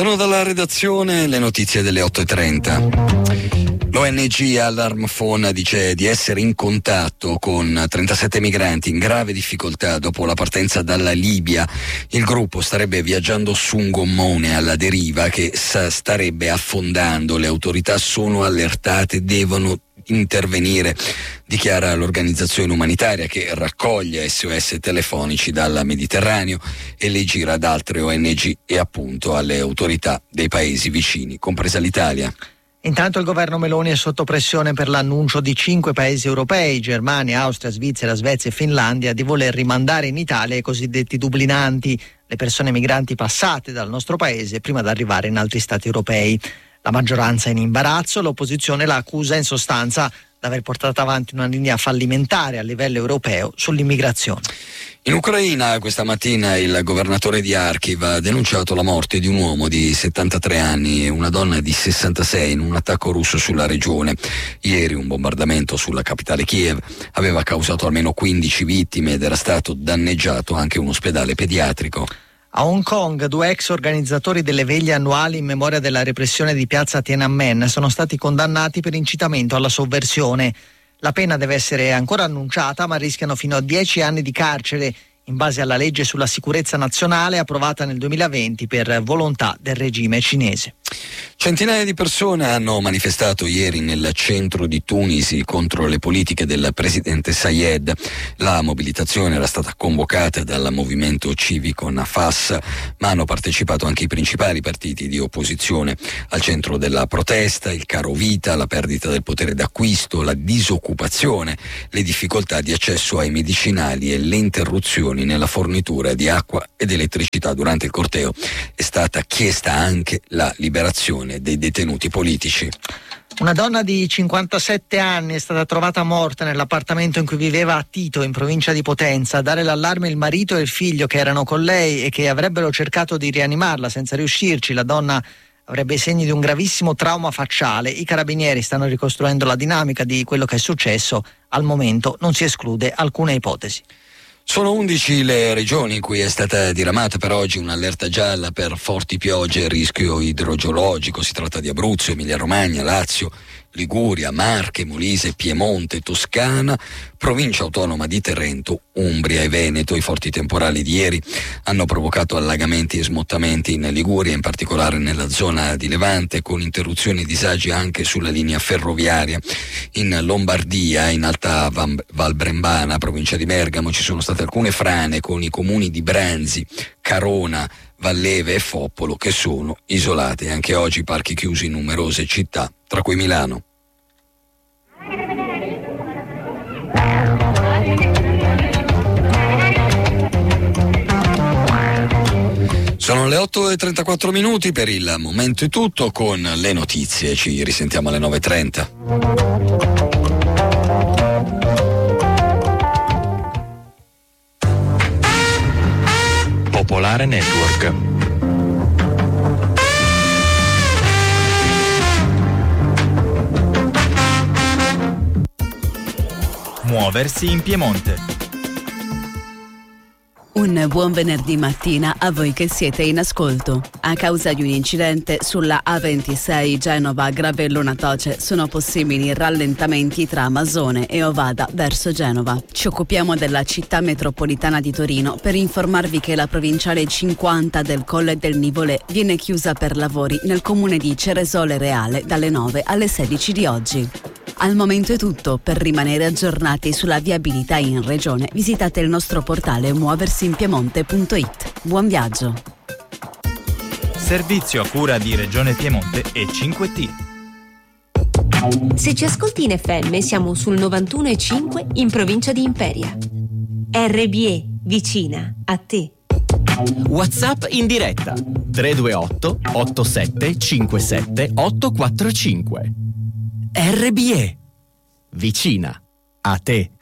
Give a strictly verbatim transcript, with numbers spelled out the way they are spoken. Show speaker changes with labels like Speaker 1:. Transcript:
Speaker 1: Buongiorno dalla redazione, le notizie delle otto e trenta. L'O N G Alarm Phone dice di essere in contatto con trentasette migranti in grave difficoltà dopo la partenza dalla Libia. Il gruppo starebbe viaggiando su un gommone alla deriva che starebbe affondando. Le autorità sono allertate, devono intervenire, dichiara l'organizzazione umanitaria che raccoglie S O S telefonici dal Mediterraneo e le gira ad altre O N G e appunto alle autorità dei paesi vicini, compresa l'Italia.
Speaker 2: Intanto il governo Meloni è sotto pressione per l'annuncio di cinque paesi europei, Germania, Austria, Svizzera, Svezia e Finlandia, di voler rimandare in Italia i cosiddetti dublinanti, le persone migranti passate dal nostro paese prima di arrivare in altri stati europei. La maggioranza è in imbarazzo, l'opposizione la accusa in sostanza di aver portato avanti una linea fallimentare a livello europeo sull'immigrazione.
Speaker 1: In Ucraina questa mattina il governatore di Kharkiv ha denunciato la morte di un uomo di settantatré anni e una donna di sessantasei in un attacco russo sulla regione. Ieri un bombardamento sulla capitale Kiev aveva causato almeno quindici vittime ed era stato danneggiato anche un ospedale pediatrico.
Speaker 2: A Hong Kong, due ex organizzatori delle veglie annuali in memoria della repressione di piazza Tiananmen sono stati condannati per incitamento alla sovversione. La pena deve essere ancora annunciata, ma rischiano fino a dieci anni di carcere, in base alla legge sulla sicurezza nazionale approvata nel duemilaventi per volontà del regime cinese.
Speaker 1: Centinaia di persone hanno manifestato ieri nel centro di Tunisi contro le politiche del presidente Sayed. La mobilitazione era stata convocata dal movimento civico Nafas, ma hanno partecipato anche i principali partiti di opposizione. Al centro della protesta il caro vita, la perdita del potere d'acquisto, la disoccupazione, le difficoltà di accesso ai medicinali e le interruzioni nella fornitura di acqua ed elettricità. Durante il corteo è stata chiesta anche la liberazione dei detenuti politici.
Speaker 2: Una donna di cinquantasette anni è stata trovata morta nell'appartamento in cui viveva a Tito, in provincia di Potenza. A dare l'allarme il marito e il figlio che erano con lei e che avrebbero cercato di rianimarla senza riuscirci. La donna avrebbe i segni di un gravissimo trauma facciale. I carabinieri stanno ricostruendo la dinamica di quello che è successo. Al momento non si esclude alcuna ipotesi.
Speaker 1: Sono undici le regioni in cui è stata diramata per oggi un'allerta gialla per forti piogge e rischio idrogeologico. Si tratta di Abruzzo, Emilia-Romagna, Lazio, Liguria, Marche, Molise, Piemonte, Toscana, provincia autonoma di Trento, Umbria e Veneto. I forti temporali di ieri hanno provocato allagamenti e smottamenti in Liguria, in particolare nella zona di Levante, con interruzioni e disagi anche sulla linea ferroviaria. In Lombardia, in Alta Val Brembana, provincia di Bergamo, ci sono state alcune frane con i comuni di Branzi, Carona, Valleve e Foppolo che sono isolate. Anche oggi parchi chiusi in numerose città, tra cui Milano. Sono le otto e trentaquattro minuti, per il momento è tutto con le notizie, ci risentiamo alle nove e trenta.
Speaker 3: Popolare Network. Muoversi in Piemonte.
Speaker 4: Un buon venerdì mattina a voi che siete in ascolto. A causa di un incidente sulla A ventisei Genova-Gravellona-Toce sono possibili rallentamenti tra Masone e Ovada verso Genova. Ci occupiamo della città metropolitana di Torino per informarvi che la provinciale cinquanta del Colle del Nivolè viene chiusa per lavori nel comune di Ceresole Reale dalle nove alle sedici di oggi. Al momento è tutto. Per rimanere aggiornati sulla viabilità in regione visitate il nostro portale muoversinpiemonte punto it. Buon viaggio.
Speaker 3: Servizio a cura di Regione Piemonte e cinque T.
Speaker 5: Se ci ascolti in F M siamo sul novantuno e cinque in provincia di Imperia. R B E, vicina a te.
Speaker 6: WhatsApp in diretta tre due otto otto sette cinque sette otto quattro cinque. R B E, vicina a te.